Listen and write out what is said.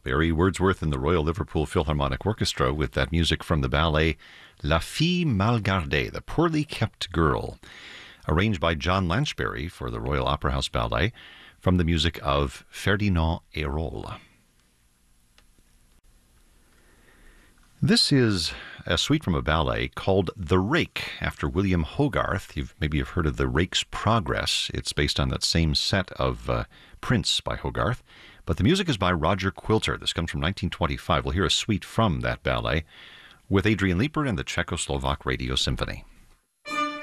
Barry Wordsworth and the Royal Liverpool Philharmonic Orchestra with that music from the ballet La Fille Mal Gardée, The Poorly Kept Girl, arranged by John Lanchbery for the Royal Opera House Ballet from the music of Ferdinand Hérold. This is a suite from a ballet called The Rake, after William Hogarth. Maybe you've heard of The Rake's Progress. It's based on that same set of Prince by Hogarth. But the music is by Roger Quilter. This comes from 1925. We'll hear a suite from that ballet with Adrian Leeper and the Czechoslovak Radio Symphony.